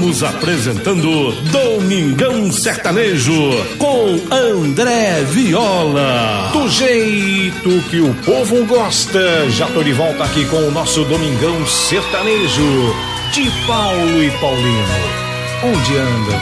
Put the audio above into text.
Estamos apresentando Domingão Sertanejo com André Viola. Do jeito que o povo gosta, já tô de volta aqui com o nosso Domingão Sertanejo de Paulo e Paulino. Onde anda